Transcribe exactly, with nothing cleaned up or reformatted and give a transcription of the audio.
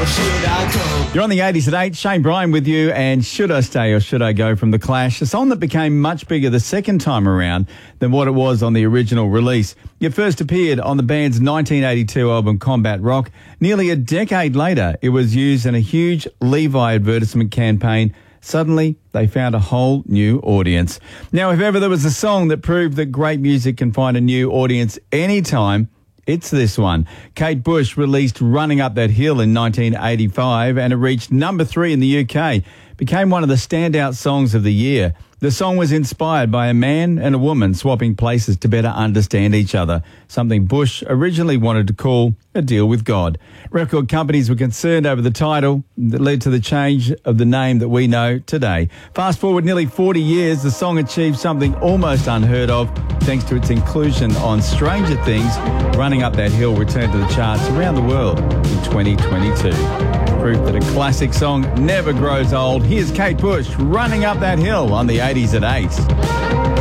should I go? You're on the eighties at eight. Shane Bryan with you, and Should I Stay or Should I Go from The Clash, a song that became much bigger the second time around than what it was on the original release. It first appeared on the band's nineteen eighty-two album Combat Rock. Nearly a decade later, it was used in a huge Levi advertisement campaign. Suddenly, they found a whole new audience. Now, if ever there was a song that proved that great music can find a new audience anytime, it's this one. Kate Bush released Running Up That Hill in nineteen eighty-five, and it reached number three in the U K. Became one of the standout songs of the year. The song was inspired by a man and a woman swapping places to better understand each other, something Bush originally wanted to call a deal with God. Record companies were concerned over the title that led to the change of the name that we know today. Fast forward nearly forty years, the song achieved something almost unheard of thanks to its inclusion on Stranger Things. Running Up That Hill returned to the charts around the world in twenty twenty-two. Proof that a classic song never grows old. Here's Kate Bush, Running Up That Hill on the eighties at eight.